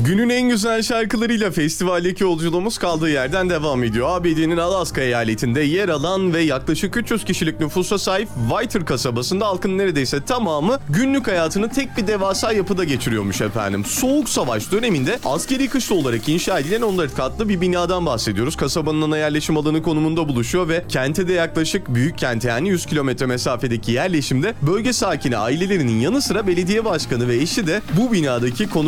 Günün en güzel şarkılarıyla festivaldeki yolculuğumuz kaldığı yerden devam ediyor. ABD'nin Alaska eyaletinde yer alan ve yaklaşık 300 kişilik nüfusa sahip Whiter kasabasında halkın neredeyse tamamı günlük hayatını tek bir devasa yapıda geçiriyormuş efendim. Soğuk Savaş döneminde askeri kışla olarak inşa edilen 14 katlı bir binadan bahsediyoruz. Kasabanın ana yerleşim alanı konumunda buluşuyor ve kente de yaklaşık büyük kente yani 100 kilometre mesafedeki yerleşimde bölge sakini ailelerinin yanı sıra belediye başkanı ve eşi de bu binadaki